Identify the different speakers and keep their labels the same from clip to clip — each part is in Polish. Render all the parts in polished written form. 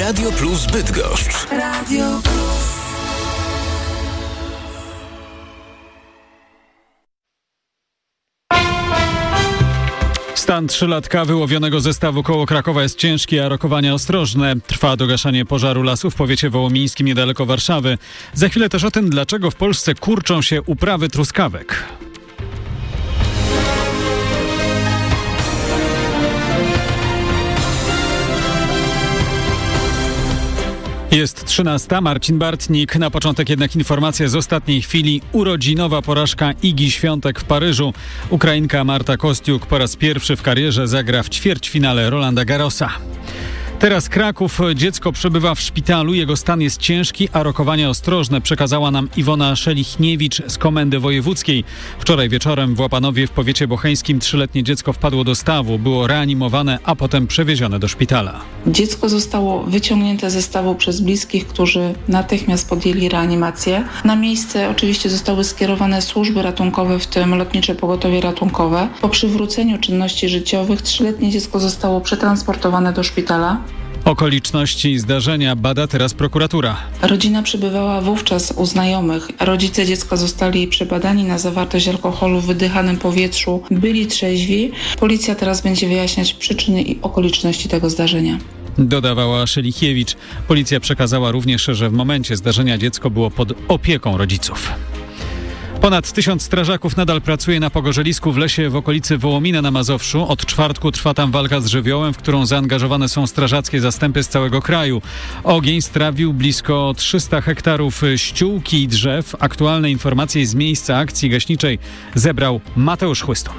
Speaker 1: Radio Plus Bydgoszcz.
Speaker 2: Radio Plus.
Speaker 3: Stan 3-latka wyłowionego ze stawu koło Krakowa jest ciężki, a rokowania ostrożne. Trwa dogaszanie pożaru lasu w powiecie wołomińskim niedaleko Warszawy. Za chwilę też o tym, dlaczego w Polsce kurczą się uprawy truskawek. Jest 13. Marcin Bartnik. Na początek jednak informacja z ostatniej chwili. Urodzinowa porażka Igi Świątek w Paryżu. Ukrainka Marta Kostiuk po raz pierwszy w karierze zagra w ćwierćfinale Rolanda Garrosa. Teraz Kraków. Dziecko przebywa w szpitalu. Jego stan jest ciężki, a rokowania ostrożne przekazała nam Iwona Szelichniewicz z Komendy Wojewódzkiej. Wczoraj wieczorem w Łapanowie w powiecie bocheńskim 3-letnie dziecko wpadło do stawu. Było reanimowane, a potem przewiezione do szpitala.
Speaker 4: Dziecko zostało wyciągnięte ze stawu przez bliskich, którzy natychmiast podjęli reanimację. Na miejsce oczywiście zostały skierowane służby ratunkowe, w tym Lotnicze Pogotowie Ratunkowe. Po przywróceniu czynności życiowych 3-letnie dziecko zostało przetransportowane do szpitala.
Speaker 3: Okoliczności zdarzenia bada teraz prokuratura.
Speaker 4: Rodzina przebywała wówczas u znajomych. Rodzice dziecka zostali przebadani na zawartość alkoholu w wydychanym powietrzu. Byli trzeźwi. Policja teraz będzie wyjaśniać przyczyny i okoliczności tego zdarzenia.
Speaker 3: Dodawała Szelichiewicz. Policja przekazała również, że w momencie zdarzenia dziecko było pod opieką rodziców. Ponad 1000 strażaków nadal pracuje na pogorzelisku w lesie w okolicy Wołomina na Mazowszu. Od czwartku trwa tam walka z żywiołem, w którą zaangażowane są strażackie zastępy z całego kraju. Ogień strawił blisko 300 hektarów ściółki i drzew. Aktualne informacje z miejsca akcji gaśniczej zebrał Mateusz Chłystun.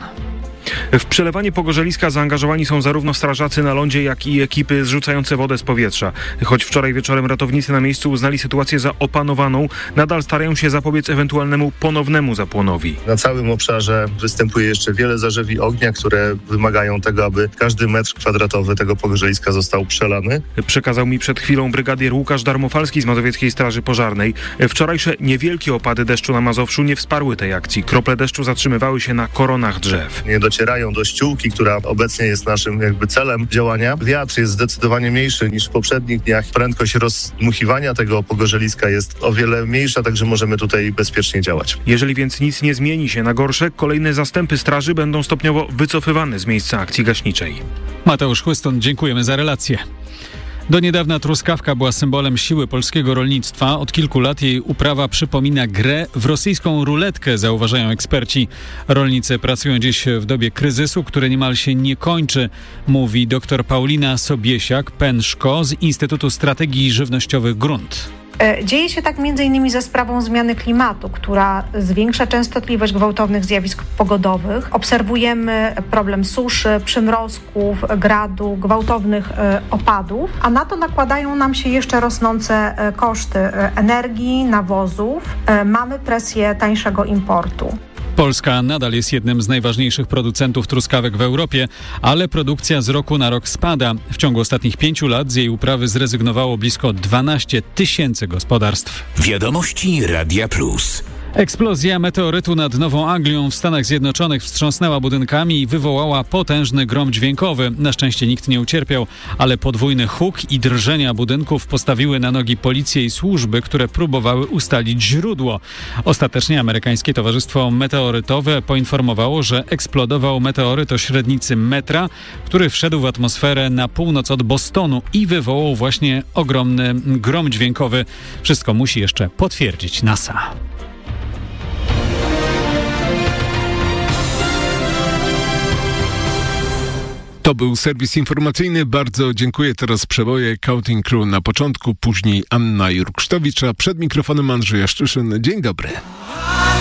Speaker 5: W przelewanie pogorzeliska zaangażowani są zarówno strażacy na lądzie, jak i ekipy zrzucające wodę z powietrza. Choć wczoraj wieczorem ratownicy na miejscu uznali sytuację za opanowaną, nadal starają się zapobiec ewentualnemu ponownemu zapłonowi.
Speaker 6: Na całym obszarze występuje jeszcze wiele zarzewi ognia, które wymagają tego, aby każdy metr kwadratowy tego pogorzeliska został przelany.
Speaker 5: Przekazał mi przed chwilą brygadier Łukasz Darmofalski z Mazowieckiej Straży Pożarnej. Wczorajsze niewielkie opady deszczu na Mazowszu nie wsparły tej akcji. Krople deszczu zatrzymywały się na koronach drzew.
Speaker 6: Nie docierają do ściółki, która obecnie jest naszym celem działania. Wiatr jest zdecydowanie mniejszy niż w poprzednich dniach. Prędkość rozdmuchiwania tego pogorzeliska jest o wiele mniejsza, także możemy tutaj bezpiecznie działać.
Speaker 5: Jeżeli więc nic nie zmieni się na gorsze, kolejne zastępy straży będą stopniowo wycofywane z miejsca akcji gaśniczej.
Speaker 3: Mateusz Chłystun, dziękujemy za relację. Do niedawna truskawka była symbolem siły polskiego rolnictwa. Od kilku lat jej uprawa przypomina grę w rosyjską ruletkę, zauważają eksperci. Rolnicy pracują dziś w dobie kryzysu, który niemal się nie kończy, mówi dr Paulina Sobiesiak-Pęszko z Instytutu Strategii Żywnościowych Grunt.
Speaker 7: Dzieje się tak m.in. ze sprawą zmiany klimatu, która zwiększa częstotliwość gwałtownych zjawisk pogodowych. Obserwujemy problem suszy, przymrozków, gradu, gwałtownych opadów, a na to nakładają nam się jeszcze rosnące koszty energii, nawozów. Mamy presję tańszego importu.
Speaker 3: Polska nadal jest jednym z najważniejszych producentów truskawek w Europie, ale produkcja z roku na rok spada. W ciągu ostatnich 5 lat z jej uprawy zrezygnowało blisko 12 000 gospodarstw.
Speaker 1: Wiadomości Radia Plus.
Speaker 3: Eksplozja meteorytu nad Nową Anglią w Stanach Zjednoczonych wstrząsnęła budynkami i wywołała potężny grom dźwiękowy. Na szczęście nikt nie ucierpiał, ale podwójny huk i drżenia budynków postawiły na nogi policję i służby, które próbowały ustalić źródło. Ostatecznie amerykańskie Towarzystwo Meteorytowe poinformowało, że eksplodował meteoryt o średnicy metra, który wszedł w atmosferę na północ od Bostonu i wywołał właśnie ogromny grom dźwiękowy. Wszystko musi jeszcze potwierdzić NASA.
Speaker 8: To był serwis informacyjny. Bardzo dziękuję. Teraz przeboje Counting Crew na początku, później Anna Jurksztowicz, a przed mikrofonem Andrzej Jaszczyszyn. Dzień dobry.